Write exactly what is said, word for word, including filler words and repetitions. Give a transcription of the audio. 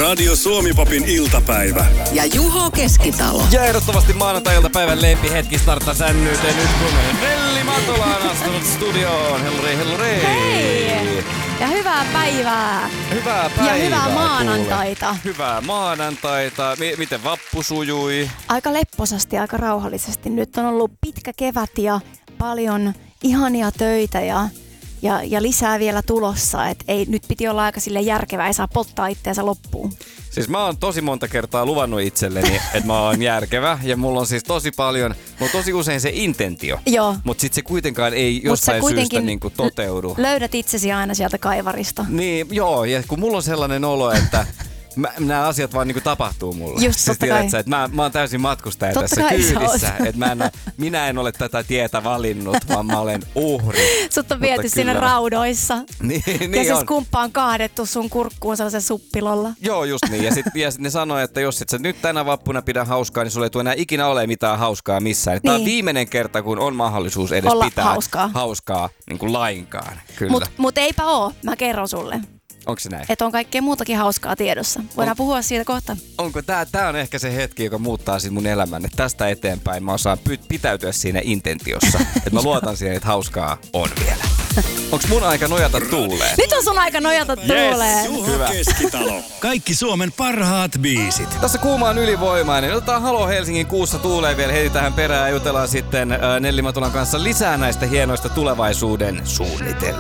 Radio Suomi-popin iltapäivä. Ja Juho Keskitalo. Ja ehdottomasti maanantai-iltapäivän lempihetki starttaa sännyyteen nyt, kun Nelli Matola on astunut studioon. Hellurei, hellurei. Hei! Ja hyvää päivää. Hyvää päivää. Ja hyvää maanantaita. Kuule. Hyvää maanantaita. M- miten vappu sujui? Aika lepposasti, aika rauhallisesti. Nyt on ollut pitkä kevät ja paljon ihania töitä ja, ja, ja lisää vielä tulossa. Et ei, nyt piti olla aika sille järkevää, ei saa polttaa itseänsä loppuun. Siis mä oon tosi monta kertaa luvannut itselleni, että mä oon järkevä. Ja mulla on siis tosi paljon, mulla on tosi usein se intentio. Joo. Mutta sit se kuitenkaan ei jostain syystä niinku toteudu. Löydät itsesi aina sieltä kaivarista. Niin, joo. Ja kun mulla on sellainen olo, että Mä, nämä asiat vaan niinku tapahtuu mulle. Just, siis tiedät sä, että mä, mä oon täysin matkustaja totta tässä kyydissä. Et mä en, minä en ole tätä tietä valinnut, vaan mä olen uhri. Sut on viety sinne raudoissa. Niin, niin ja se on. skumppa on kaadettu sun kurkkuun sellaisen suppilolla. Joo, just niin. Ja sitten ja sit ne sanoo, että jos et sä nyt tänä vappuna pidä hauskaa, niin sulla ei tule enää ikinä ole mitään hauskaa missään. Niin. Tämä on viimeinen kerta, kun on mahdollisuus edes olla pitää hauskaa, hauskaa niin kuin lainkaan. Kyllä. Mut, mut eipä oo, mä kerron sulle. Onko se näin? Että on kaikkea muutakin hauskaa tiedossa. Voidaan on, puhua siitä kohta. Onko tää, tää on ehkä se hetki, joka muuttaa sit mun elämän. Että tästä eteenpäin mä osaan py- pitäytyä siinä intentiossa. Että mä luotan siihen, että hauskaa on vielä. Onks mun aika nojata tuuleen? Nyt on sun aika nojata tuuleen. Yes, Juho Keskitalo. Kaikki Suomen parhaat biisit. Tässä kuuma on ylivoimainen. Otetaan Halo Helsingin kuussa tuuleen vielä heti tähän perään ja jutellaan sitten äh, Nelli Matolan kanssa lisää näistä hienoista tulevaisuuden suunnitelmista.